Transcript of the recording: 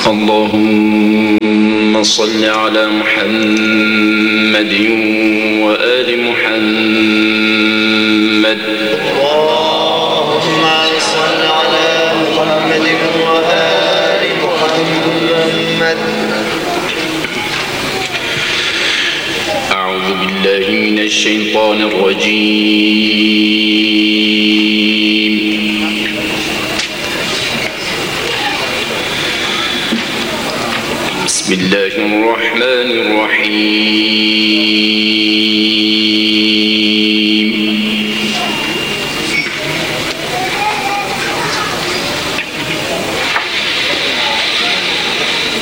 اللهم صل على محمد وآل محمد. اللهم صل على محمد وآل محمد. أعوذ بالله من الشيطان الرجيم. بسم الله الرحمن الرحيم.